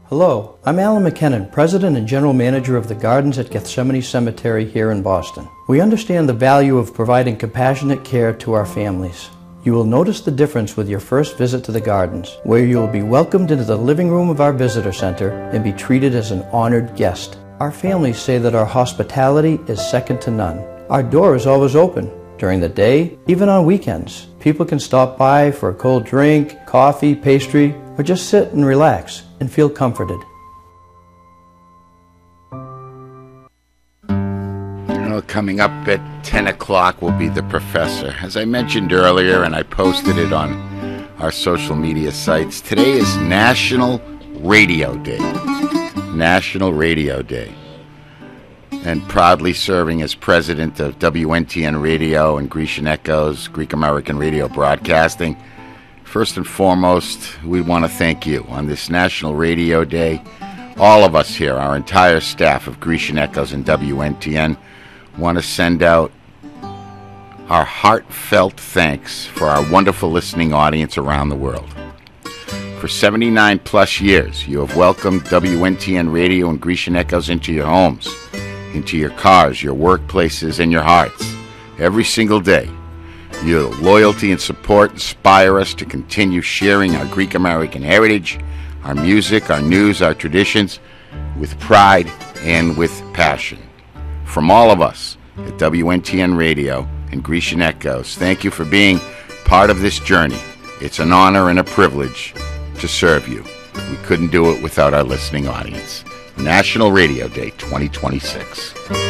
Hello, I'm Alan McKinnon, President and General Manager of the Gardens at Gethsemane Cemetery here in Boston. We understand the value of providing compassionate care to our families. You will notice the difference with your first visit to the Gardens, where you will be welcomed into the living room of our visitor center and be treated as an honored guest. Our families say that our hospitality is second to none. Our door is always open during the day, even on weekends. People can stop by for a cold drink, coffee, pastry, or just sit and relax and feel comforted. Coming up at 10 o'clock will be The Professor. As I mentioned earlier, and I posted it on our social media sites, today is National Radio Day. National Radio Day. And proudly serving as president of WNTN Radio and Grecian Echoes, Greek American Radio Broadcasting. First and foremost, we want to thank you on this National Radio Day. All of us here, our entire staff of Grecian Echoes and WNTN, want to send out our heartfelt thanks for our wonderful listening audience around the world. For 79 plus years, you have welcomed WNTN Radio and Grecian Echoes into your homes, into your cars, your workplaces, and your hearts. Every single day, your loyalty and support inspire us to continue sharing our Greek American heritage, our music, our news, our traditions, with pride and with passion. From all of us at WNTN Radio and Grecian Echoes, thank you for being part of this journey. It's an honor and a privilege to serve you. We couldn't do it without our listening audience. National Radio Day 2026.